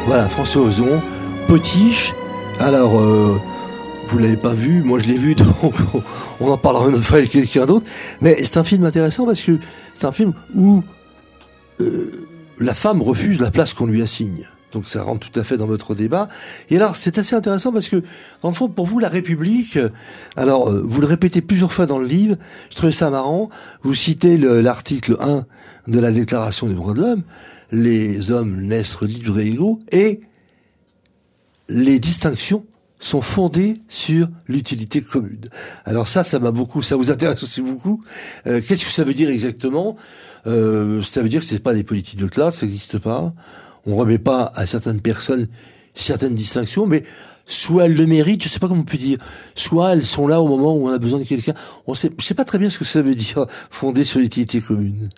Voilà, François Ozon, Potiche. Alors, vous l'avez pas vu, moi je l'ai vu, donc on en parlera une autre fois avec quelqu'un d'autre. Mais c'est un film intéressant parce que c'est un film où la femme refuse la place qu'on lui assigne. Donc ça rentre tout à fait dans votre débat. Et alors c'est assez intéressant parce que, dans le fond, pour vous, la République, alors vous le répétez plusieurs fois dans le livre, je trouvais ça marrant, vous citez l'article 1 de la Déclaration des droits de l'homme, les hommes naissent libres et égaux, et les distinctions sont fondées sur l'utilité commune. Alors ça vous intéresse aussi beaucoup. Qu'est-ce que ça veut dire exactement ? Ça veut dire que c'est pas des politiques de classe, ça n'existe pas. On remet pas à certaines personnes certaines distinctions, mais soit elles le méritent, je sais pas comment on peut dire, soit elles sont là au moment où on a besoin de quelqu'un. Je sais pas très bien ce que ça veut dire, fondé sur l'utilité commune.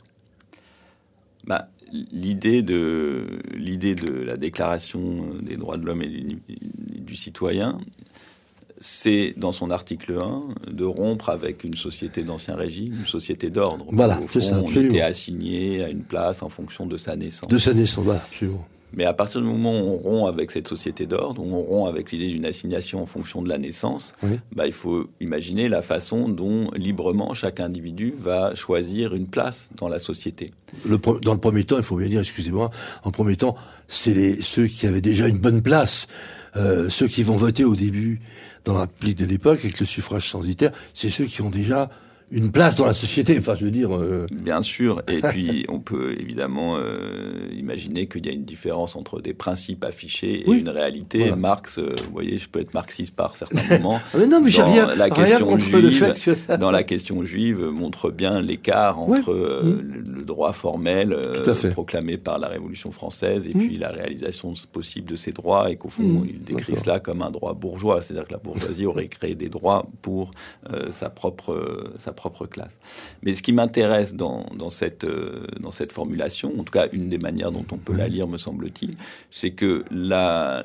L'idée de la Déclaration des droits de l'homme et du citoyen, c'est, dans son article 1, de rompre avec une société d'ancien régime, une société d'ordre. Voilà, c'est ça, absolument. On était assigné à une place en fonction de sa naissance. De sa naissance, voilà, absolument. Mais à partir du moment où on rompt avec cette société d'ordre, où on rompt avec l'idée d'une assignation en fonction de la naissance, oui. Il faut imaginer la façon dont librement chaque individu va choisir une place dans la société. Dans le premier temps, il faut bien dire, excusez-moi, en premier temps, c'est ceux qui avaient déjà une bonne place, ceux qui vont voter au début dans la République de l'époque avec le suffrage censitaire, c'est ceux qui ont déjà une place dans la société, enfin je veux dire... Bien sûr, et puis on peut évidemment imaginer qu'il y a une différence entre des principes affichés et une réalité. Voilà. Marx, vous voyez, je peux être marxiste par certains moments. Mais non, mais j'ai rien contre juive, le fait que... Dans la question juive, montre bien l'écart entre le droit formel proclamé par la Révolution française et puis la réalisation possible de ces droits, et qu'au fond, il décrit cela comme un droit bourgeois, c'est-à-dire que la bourgeoisie aurait créé des droits pour sa propre classe. Mais ce qui m'intéresse dans cette formulation, en tout cas une des manières dont on peut la lire, me semble-t-il, c'est que la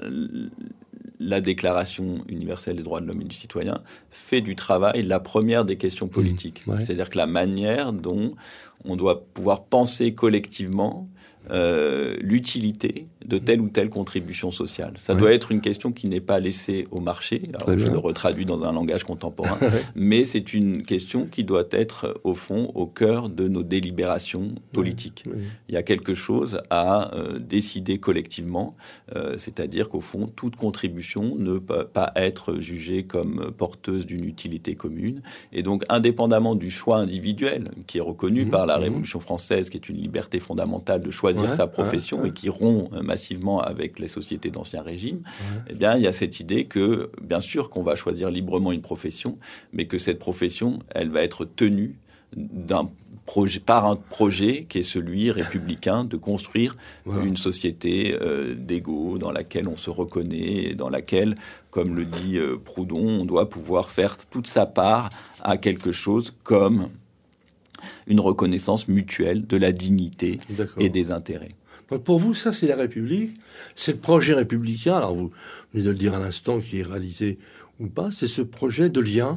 Déclaration universelle des droits de l'homme et du citoyen fait du travail la première des questions politiques. C'est-à-dire que la manière dont on doit pouvoir penser collectivement l'utilité de telle ou telle contribution sociale. Ça doit être une question qui n'est pas laissée au marché. Alors, je le retraduis dans un langage contemporain, mais c'est une question qui doit être, au fond, au cœur de nos délibérations politiques. Il y a quelque chose à décider collectivement, c'est-à-dire qu'au fond, toute contribution ne peut pas être jugée comme porteuse d'une utilité commune. Et donc, indépendamment du choix individuel, qui est reconnu par la Révolution française, qui est une liberté fondamentale de choisir sa profession et qui rompt massivement avec les sociétés d'ancien régime, eh bien, il y a cette idée que, bien sûr, qu'on va choisir librement une profession, mais que cette profession, elle va être tenue par un projet qui est celui républicain de construire une société d'égaux dans laquelle on se reconnaît et dans laquelle, comme le dit Proudhon, on doit pouvoir faire toute sa part à quelque chose comme une reconnaissance mutuelle de la dignité et des intérêts. Donc pour vous, ça c'est la République, c'est le projet républicain, alors vous venez de le dire à l'instant, qui est réalisé ou pas, c'est ce projet de lien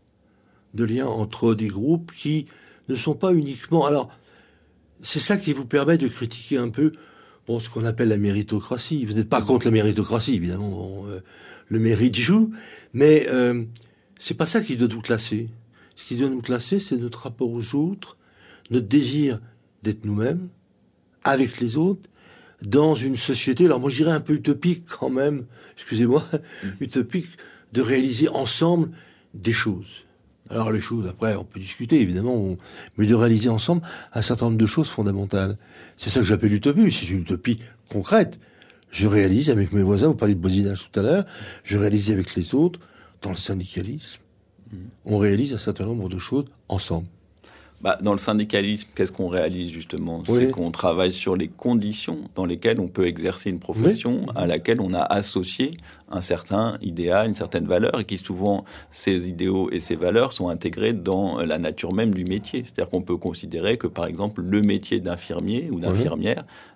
entre des groupes qui ne sont pas uniquement... Alors, c'est ça qui vous permet de critiquer un peu ce qu'on appelle la méritocratie. Vous n'êtes pas contre la méritocratie, évidemment, le mérite joue, mais c'est pas ça qui doit nous classer. Ce qui doit nous classer, c'est notre rapport aux autres, notre désir d'être nous-mêmes, avec les autres, dans une société, alors moi je dirais un peu utopique quand même, excusez-moi, utopique, de réaliser ensemble des choses. Alors les choses, après, on peut discuter, évidemment, mais de réaliser ensemble un certain nombre de choses fondamentales. C'est ça que j'appelle l'utopie, c'est une utopie concrète. Je réalise avec mes voisins, vous parliez de voisinage tout à l'heure, je réalise avec les autres, dans le syndicalisme, on réalise un certain nombre de choses ensemble. Dans le syndicalisme, qu'est-ce qu'on réalise justement ? C'est qu'on travaille sur les conditions dans lesquelles on peut exercer une profession à laquelle on a associé un certain idéal, une certaine valeur, et qui souvent, ces idéaux et ces valeurs sont intégrés dans la nature même du métier. C'est-à-dire qu'on peut considérer que, par exemple, le métier d'infirmier ou d'infirmière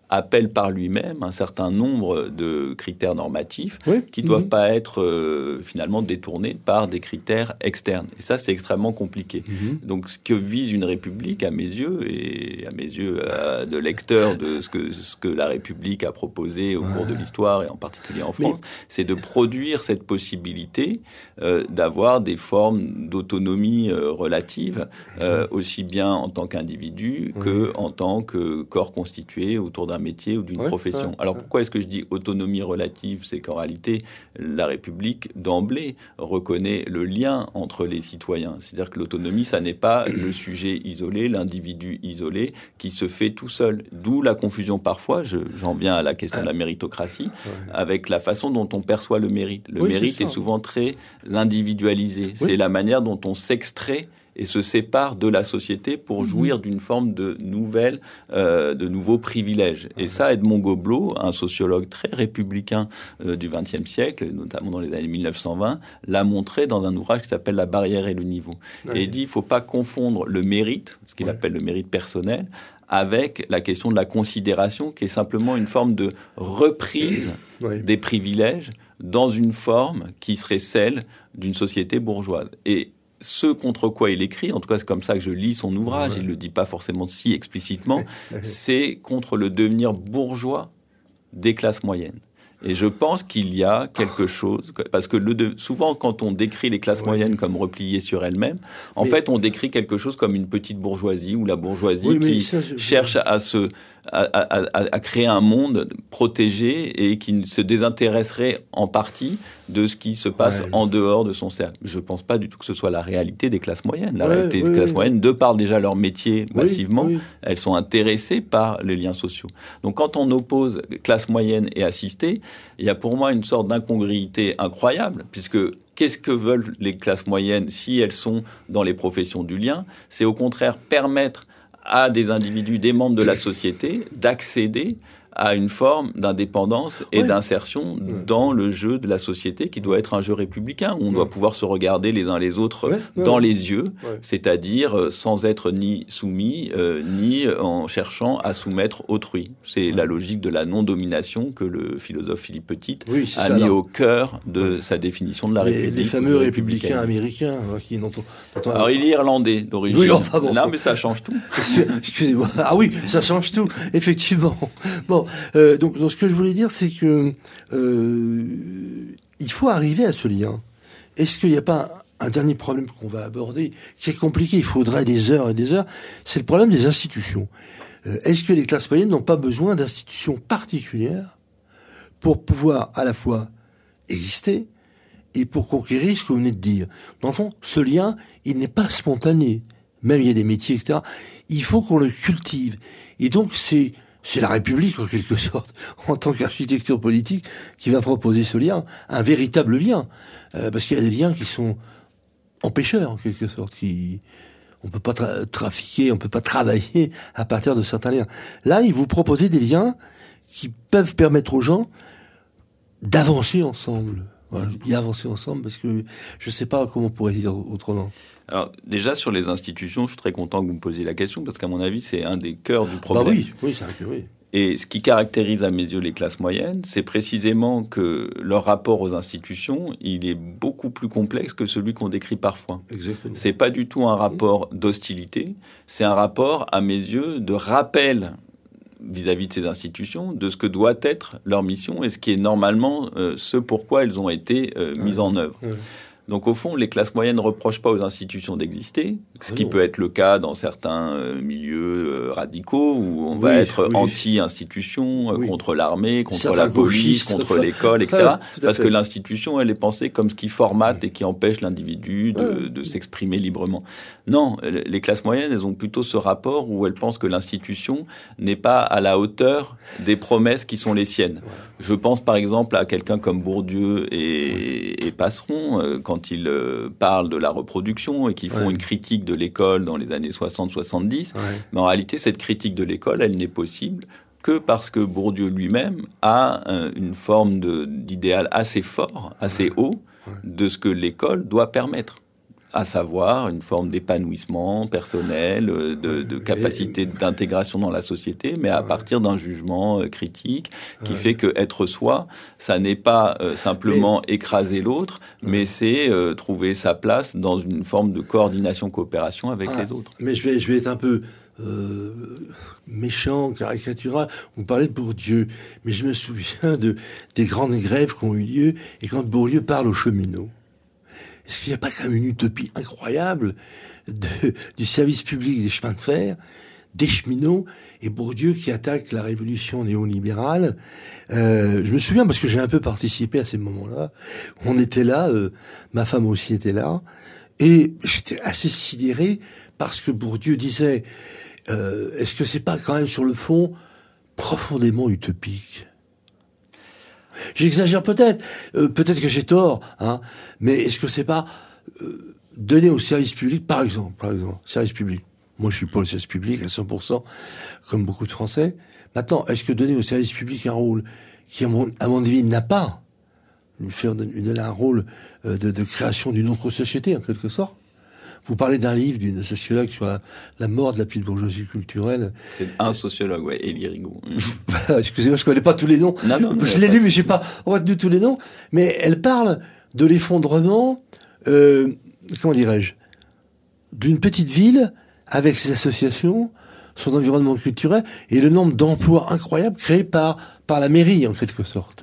appelle par lui-même un certain nombre de critères normatifs qui ne doivent pas être finalement détournés par des critères externes. Et ça, c'est extrêmement compliqué. Donc, ce que vise une république, à mes yeux, et à mes yeux de lecteur de ce que la République a proposé au cours de l'histoire, et en particulier en France, c'est de produire cette possibilité d'avoir des formes d'autonomie relative, aussi bien en tant qu'individu que en tant que corps constitué autour d'un métier ou d'une profession. Alors pourquoi est-ce que je dis autonomie relative? C'est qu'en réalité, la République, d'emblée, reconnaît le lien entre les citoyens. C'est-à-dire que l'autonomie, ça n'est pas le sujet isolé, l'individu isolé, qui se fait tout seul. D'où la confusion parfois, j'en viens à la question de la méritocratie, avec la façon dont on perçoit le mérite. Le mérite est souvent très individualisé. C'est la manière dont on s'extrait et se sépare de la société pour jouir d'une forme de nouveaux privilèges. Et ça, Edmond Goblet, un sociologue très républicain du XXe siècle, notamment dans les années 1920, l'a montré dans un ouvrage qui s'appelle « La barrière et le niveau ». Et il dit, il ne faut pas confondre le mérite, ce qu'il appelle le mérite personnel, avec la question de la considération, qui est simplement une forme de reprise des privilèges dans une forme qui serait celle d'une société bourgeoise. Et ce contre quoi il écrit, en tout cas c'est comme ça que je lis son ouvrage, il ne le dit pas forcément si explicitement, c'est contre le devenir bourgeois des classes moyennes. Et je pense qu'il y a quelque chose, parce que souvent quand on décrit les classes moyennes comme repliées sur elles-mêmes, en fait on décrit quelque chose comme une petite bourgeoisie, ou la bourgeoisie qui cherche à créer un monde protégé et qui se désintéresserait en partie de ce qui se passe en dehors de son cercle. Je ne pense pas du tout que ce soit la réalité des classes moyennes. La réalité des classes moyennes, de par déjà leur métier massivement, elles sont intéressées par les liens sociaux. Donc quand on oppose classe moyenne et assistée, il y a pour moi une sorte d'incongruité incroyable, puisque qu'est-ce que veulent les classes moyennes si elles sont dans les professions du lien? C'est au contraire permettre à des individus, des membres de la société, d'accéder à une forme d'indépendance et d'insertion dans le jeu de la société qui doit être un jeu républicain, où on doit pouvoir se regarder les uns les autres dans les yeux, c'est-à-dire sans être ni soumis, ni en cherchant à soumettre autrui. C'est la logique de la non-domination que le philosophe Philippe Petite a mis au cœur de sa définition de la République. Les fameux républicains américains, qui Alors il est irlandais d'origine. Oui, enfin bon. Non, mais ça change tout. Excusez-moi. Ah oui, ça change tout, effectivement. Bon, donc ce que je voulais dire, c'est que il faut arriver à ce lien. Est-ce qu'il n'y a pas un dernier problème qu'on va aborder, qui est compliqué, il faudrait des heures et des heures, c'est le problème des institutions. Est-ce que les classes moyennes n'ont pas besoin d'institutions particulières pour pouvoir à la fois exister et pour conquérir ce que vous venez de dire? Dans le fond, ce lien, il n'est pas spontané. Même il y a des métiers, etc. Il faut qu'on le cultive. Et donc, c'est la République, en quelque sorte, en tant qu'architecture politique, qui va proposer ce lien, un véritable lien. Parce qu'il y a des liens qui sont empêcheurs, en quelque sorte, on peut pas trafiquer, on peut pas travailler à partir de certains liens. Là, ils vous proposent des liens qui peuvent permettre aux gens d'avancer ensemble. Voilà, je dis avancer ensemble parce que je sais pas comment on pourrait dire autrement. Alors, déjà, sur les institutions, je suis très content que vous me posiez la question, parce qu'à mon avis, c'est un des cœurs du problème. Oui, c'est vrai que oui. Et ce qui caractérise à mes yeux les classes moyennes, c'est précisément que leur rapport aux institutions, il est beaucoup plus complexe que celui qu'on décrit parfois. Exactement. C'est pas du tout un rapport d'hostilité, c'est un rapport, à mes yeux, de rappel vis-à-vis de ces institutions, de ce que doit être leur mission et ce qui est normalement ce pourquoi elles ont été mises en œuvre. Donc au fond, les classes moyennes ne reprochent pas aux institutions d'exister, ce qui peut être le cas dans certains milieux radicaux où on va être anti-institution, contre l'armée, contre la police, contre l'école, etc. Parce que l'institution, elle est pensée comme ce qui formate et qui empêche l'individu de s'exprimer librement. Non, les classes moyennes, elles ont plutôt ce rapport où elles pensent que l'institution n'est pas à la hauteur des promesses qui sont les siennes. Je pense par exemple à quelqu'un comme Bourdieu et Passeron, quand ils parlent de la reproduction et qu'ils font une critique de l'école dans les années 60-70. Mais en réalité, cette critique de l'école, elle n'est possible que parce que Bourdieu lui-même a une forme d'idéal assez fort, assez haut, de ce que l'école doit permettre. à savoir une forme d'épanouissement personnel, de capacité d'intégration dans la société, mais à partir d'un jugement critique qui fait que être soi, ça n'est pas simplement écraser l'autre, mais c'est trouver sa place dans une forme de coordination, coopération avec les autres. Mais je vais être un peu méchant, caricatural. Vous parlez de Bourdieu, mais je me souviens des grandes grèves qui ont eu lieu, et quand Bourdieu parle aux cheminots, est-ce qu'il n'y a pas quand même une utopie incroyable du service public des chemins de fer, des cheminots, et Bourdieu qui attaque la révolution néolibérale? Je me souviens parce que j'ai un peu participé à ces moments-là. On était là, ma femme aussi était là, et j'étais assez sidéré parce que Bourdieu disait est-ce que c'est pas quand même sur le fond profondément utopique? J'exagère peut-être que j'ai tort, hein, mais est-ce que c'est pas donner au service public, par exemple, service public. Moi, je suis pour le service public à 100%, comme beaucoup de Français. Maintenant, est-ce que donner au service public un rôle qui, à mon avis, n'a pas, lui donner un rôle de création d'une autre société, en quelque sorte? Vous parlez d'un livre d'une sociologue sur la mort de la petite bourgeoisie culturelle. C'est un sociologue, ouais, Élie Rigaud. Excusez-moi, je connais pas tous les noms. Non, je l'ai lu, mais j'ai pas retenu tous les noms. Mais elle parle de l'effondrement, comment dirais-je, d'une petite ville avec ses associations, son environnement culturel et le nombre d'emplois incroyables créés par la mairie, en quelque sorte.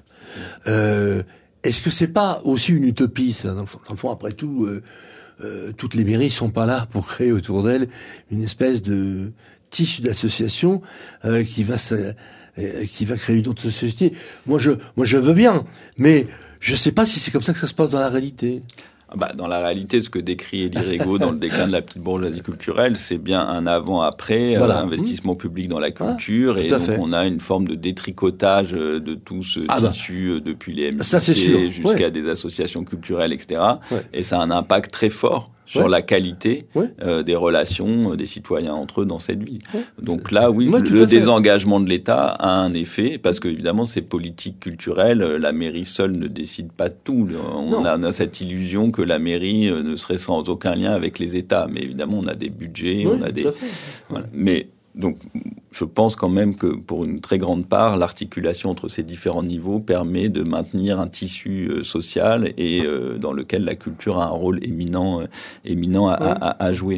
Est-ce que c'est pas aussi une utopie, ça, dans le fond, après tout, toutes les mairies sont pas là pour créer autour d'elles une espèce de tissu d'association qui va créer une autre société. Moi je veux bien, mais je sais pas si c'est comme ça que ça se passe dans la réalité. Dans la réalité, ce que décrit Élie Rigaud dans le déclin de la petite bourgeoisie culturelle, c'est bien un avant-après, investissement public dans la culture, et donc on a une forme de détricotage de tout ce tissu depuis les MJC jusqu'à des associations culturelles, etc. Et ça a un impact très fort sur la qualité des relations des citoyens entre eux dans cette ville. Donc là, le désengagement de l'État a un effet, parce que évidemment, ces politiques culturelles, la mairie seule ne décide pas de tout. On a cette illusion que la mairie ne serait sans aucun lien avec les États, mais évidemment, on a des budgets, on a des... Voilà. Mais donc, je pense quand même que pour une très grande part, l'articulation entre ces différents niveaux permet de maintenir un tissu social et dans lequel la culture a un rôle éminent à jouer.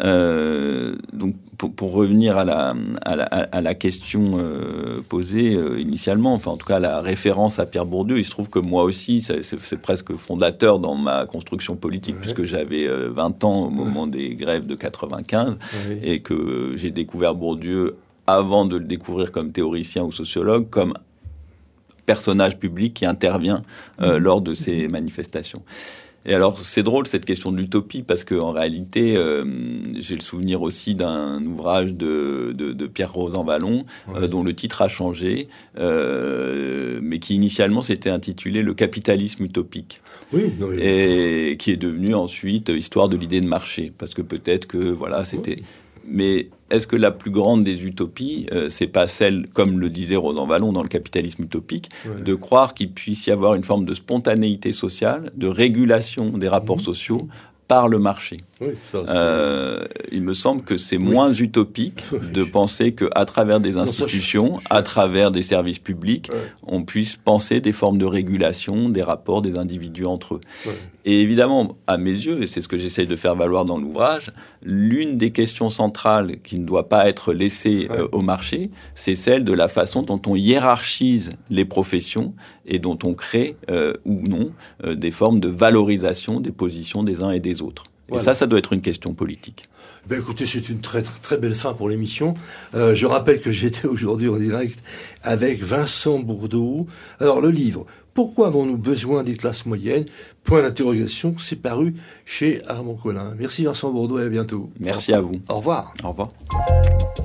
Donc, pour revenir à la question posée initialement, enfin en tout cas la référence à Pierre Bourdieu, il se trouve que moi aussi, c'est presque fondateur dans ma construction politique, puisque j'avais 20 ans au moment des grèves de 95 et que j'ai découvert Bourdieu avant de le découvrir comme théoricien ou sociologue, comme personnage public qui intervient lors de ces manifestations. Et alors, c'est drôle cette question de l'utopie, parce que en réalité, j'ai le souvenir aussi d'un ouvrage de Pierre Rosanvallon, dont le titre a changé, mais qui initialement s'était intitulé Le capitalisme utopique. Et qui est devenu ensuite Histoire de l'idée de marché, parce que peut-être que c'était... Mais est-ce que la plus grande des utopies, c'est pas celle, comme le disait Rosanvallon dans Le capitalisme utopique, de croire qu'il puisse y avoir une forme de spontanéité sociale, de régulation des rapports sociaux par le marché. Il me semble que c'est moins utopique de penser qu'à travers des institutions, à travers des services publics, on puisse penser des formes de régulation des rapports des individus entre eux. Et évidemment, à mes yeux, et c'est ce que j'essaye de faire valoir dans l'ouvrage, l'une des questions centrales qui ne doit pas être laissée au marché, c'est celle de la façon dont on hiérarchise les professions et dont on crée ou non des formes de valorisation des positions des uns et des autres. Et ça doit être une question politique. Écoutez, c'est une très très belle fin pour l'émission. Je rappelle que j'étais aujourd'hui en direct avec Vincent Bourdeau. Alors le livre, Pourquoi avons-nous besoin des classes moyennes ? Point d'interrogation, c'est paru chez Armand Collin. Merci Vincent Bourdeau et à bientôt. Merci à vous. Au revoir. Au revoir.